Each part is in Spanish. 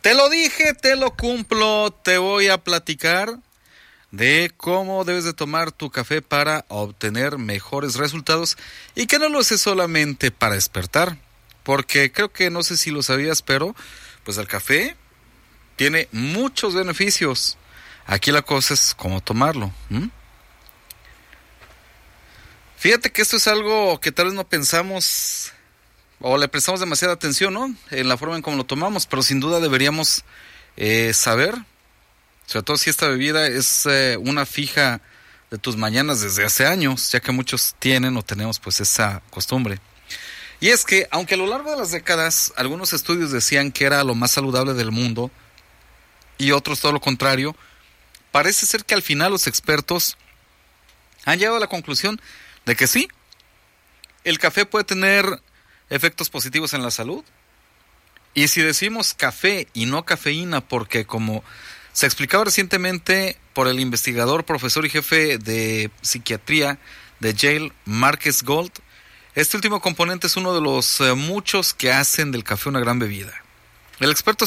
Te lo dije, te lo cumplo, te voy a platicar de cómo debes de tomar tu café para obtener mejores resultados y que no lo haces solamente para despertar, porque creo que no sé si lo sabías, pero pues el café tiene muchos beneficios. Aquí la cosa es cómo tomarlo. Fíjate que esto es algo que tal vez no pensamos o le prestamos demasiada atención, ¿no? En la forma en cómo lo tomamos, pero sin duda deberíamos saber, sobre todo si esta bebida es una fija de tus mañanas desde hace años, ya que muchos tienen o tenemos pues esa costumbre. Y es que, aunque a lo largo de las décadas algunos estudios decían que era lo más saludable del mundo y otros todo lo contrario, parece ser que al final los expertos han llegado a la conclusión de que sí, el café puede tener efectos positivos en la salud. Y si decimos café y no cafeína, porque como se explicaba recientemente por el investigador, profesor y jefe de psiquiatría de Yale, Marques Gold, este último componente es uno de los muchos que hacen del café una gran bebida. El experto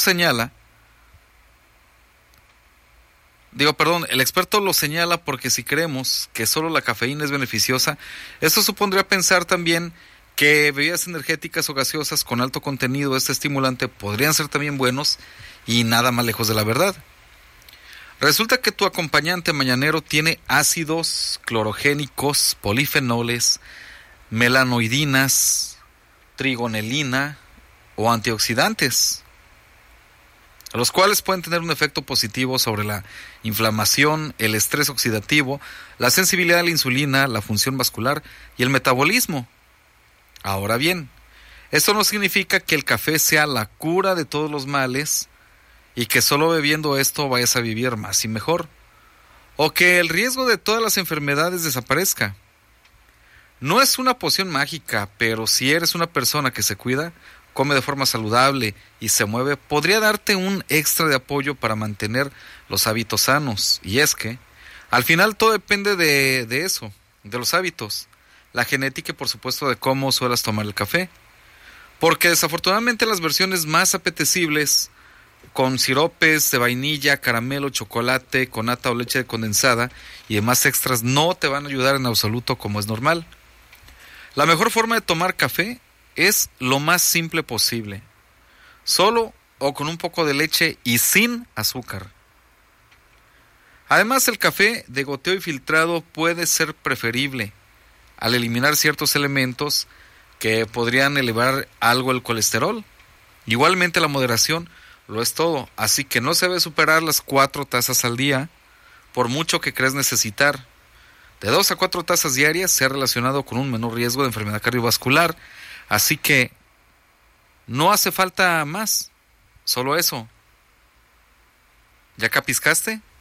lo señala porque si creemos que solo la cafeína es beneficiosa, esto supondría pensar también que bebidas energéticas o gaseosas con alto contenido de este estimulante podrían ser también buenos y nada más lejos de la verdad. Resulta que tu acompañante mañanero tiene ácidos clorogénicos, polifenoles, melanoidinas, trigonelina o antioxidantes, los cuales pueden tener un efecto positivo sobre la inflamación, el estrés oxidativo, la sensibilidad a la insulina, la función vascular y el metabolismo. Ahora bien, esto no significa que el café sea la cura de todos los males y que solo bebiendo esto vayas a vivir más y mejor, o que el riesgo de todas las enfermedades desaparezca. No es una poción mágica, pero si eres una persona que se cuida, come de forma saludable y se mueve, podría darte un extra de apoyo para mantener los hábitos sanos. Y es que, al final todo depende de eso, de los hábitos, la genética y por supuesto de cómo suelas tomar el café. Porque desafortunadamente las versiones más apetecibles, con siropes de vainilla, caramelo, chocolate, con nata o leche condensada y demás extras, no te van a ayudar en absoluto como es normal. La mejor forma de tomar café es lo más simple posible, solo o con un poco de leche y sin azúcar. Además, el café de goteo y filtrado puede ser preferible al eliminar ciertos elementos que podrían elevar algo el colesterol. Igualmente la moderación lo es todo, así que no se debe superar las 4 tazas al día, por mucho que creas necesitar. De 2 a 4 tazas diarias se ha relacionado con un menor riesgo de enfermedad cardiovascular, así que no hace falta más, solo eso. ¿Ya capiscaste?